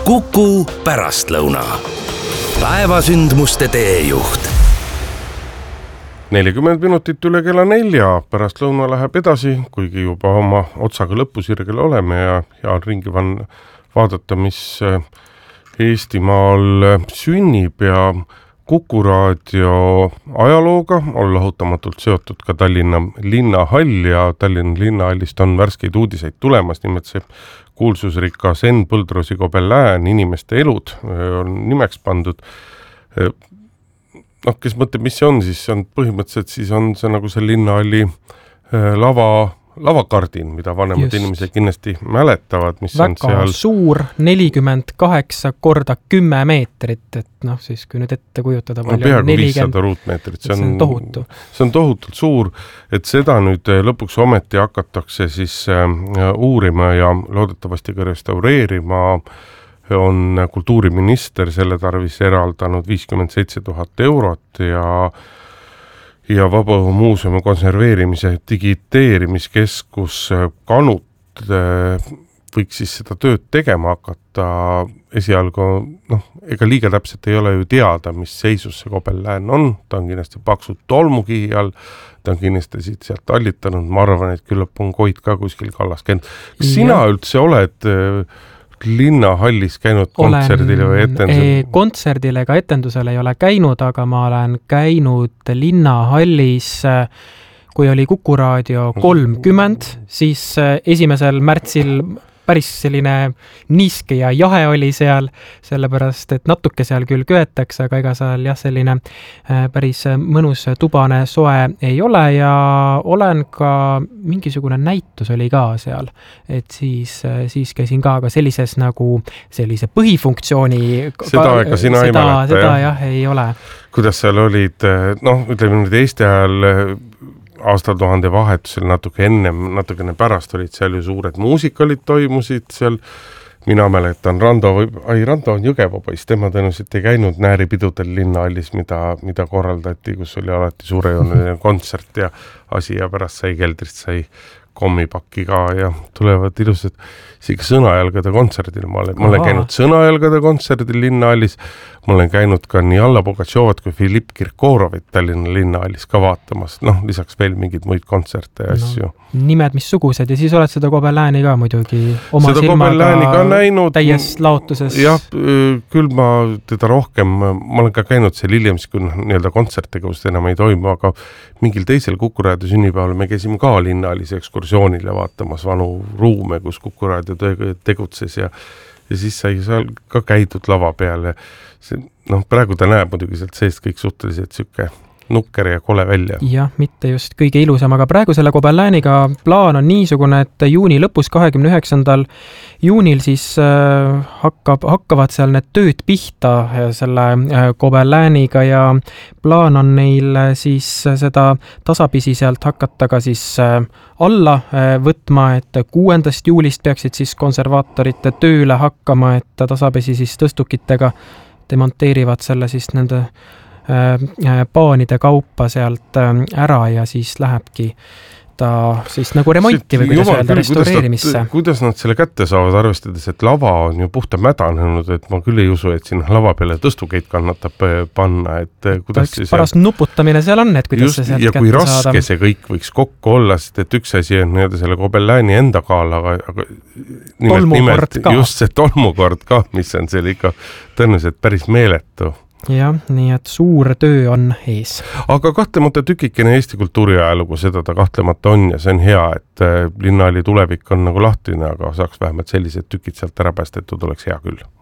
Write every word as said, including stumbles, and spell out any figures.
Kuku pärastlõuna. Päevasündmuste teejuht. nelikümmend minutit üle kella nelja, pärastlõuna läheb edasi, kuigi juba oma otsaga lõpusirgel oleme ja, ja ringi van vaadata, mis Eestimaal sünnib ja Kuku raadio ajalooga on lahutamatult seotud ka Tallinna linnahall ja Tallinna linnahallist on värskeid uudiseid tulemas, nimelt see kuulsusrikas Enn Põldrosi Gobelin, inimeste elud on nimeks pandud. Noh, kes mõtleb, mis see on, siis on põhimõtteliselt siis on see nagu see linnahalli lava, lavakardin, mida vanemad Just. inimesed kindlasti mäletavad, mis väga on seal. Väga suur, nelikümmend kaheksa korda kümme meetrit, et noh, siis kui nüüd ette kujutada palju. No peaaegu viissada ruutmeetrit, see on, see on tohutu. See on tohutult suur, et seda nüüd lõpuks ometi hakatakse siis uurima ja loodetavasti ka restaureerima. On kultuuriminister selle tarvis eraldanud viiskümmend seitse tuhat eurot ja ja Vabaõhumuuseumi konserveerimise digiteerimiskeskus Kanut võiks siis seda tööd tegema hakata. Esialgu, noh, ega liiga täpselt ei ole ju teada, mis seisus see Gobelin on. Ta on kindlasti paksud tolmukihi all, ta on kindlasti siit sealt allitanud. Ma arvan, et küllap on Koit ka kuskil kallas käinud. Kas sina üldse oled linnahallis käinud kontserdile või etendusele? Kontserdile ega etendusele ei ole käinud, aga ma olen käinud linnahallis, kui oli Kuku raadio kolmkümmend, siis esimesel märtsil päris selline niiske ja jahe oli seal, sellepärast, et natuke seal küll köetakse, aga ega seal jah, selline päris mõnus tubane soe ei ole ja olen ka, mingisugune näitus oli ka seal, et siis, siis käisin ka, aga sellises nagu sellise põhifunktsiooni seda ega sina seda, ei mäleta, seda jah? jah, ei ole. Kuidas seal olid, noh, ütleme nüüd Eesti ajal aastatuhande vahetusel natuke ennem, natukene pärast olid seal ju suured muusikalid toimusid seal. Mina mäletan Rando, või, ai Rando on Jõgeva poiss, tema tõenäoliselt ei käinud nääripidudel linnahallis, mida, mida korraldati, kus oli alati suurejooneline kontsert ja asi ja pärast sai keldrist sai kommipakki ka ja tulevad ilusad isegi sõnajalgade kontserdil. Ma olen, ma olen käinud sõnajalgade kontserdil linnahallis, ma olen käinud ka nii Alla Pugatšovat kui Filipp Kirkorovit Tallinna linnahallis ka vaatamas, noh, lisaks veel mingid muid kontserte ja asju. No, nimed missugused ja siis oled seda Gobelini ka muidugi oma seda silmaga ka näinud, täies laotuses. Jah, küll ma teda rohkem, ma olen ka käinud seal hiljem, kui nii-öelda kontserttegevust enam ei toimu, aga mingil teisel Kuku raadio sünnipäeval me käisime ka linnahallis ekskursioonil ja vaatamas vanu ruume, kus Kuku raadio tegutses ja, ja siis sai seal ka käidud lava peale. See, noh, praegu ta näeb muidugi sealt seest kõik suhteliselt süke nukker ja kole välja. Jah, mitte just kõige ilusam, aga praegu selle Gobeliniga plaan on niisugune, et juuni lõpus kahekümne üheksandal juunil siis äh, hakkab, hakkavad seal need tööd pihta selle äh, Gobeliniga ja plaan on neil siis seda tasapisi sealt hakata ka siis äh, alla äh, võtma, et kuuendast juulist peaksid siis konservaatorite tööle hakkama, et tasapisi siis tõstukitega demonteerivad selle siis nende paanide kaupa sealt ära ja siis lähebki ta siis nagu remonti või kuidas öelda, restaureerimisse. Kuidas nad selle kätte saavad, arvestades, et lava on ju puhta mädanenud, et ma küll ei usu, et siin lava peale tõstukeid kannatab panna, et kuidas see paras seal... nuputamine seal on, et kuidas just, see sealt ja kätte kui raske saada. See kõik võiks kokku olla, sest et üks asi on nii-öelda selle Gobelini enda kaal, aga, aga nimelt, nimelt just see tolmukord ka, mis on seal ikka tõenäoliselt päris meeletu. Jah, nii et suur töö on ees. Aga kahtlemata tükikene Eesti kultuuriajalugu, seda ta kahtlemata on ja see on hea, et linnahalli tulevik on nagu lahtine, aga saaks vähemalt sellised tükid sealt ära päästetud, oleks hea küll.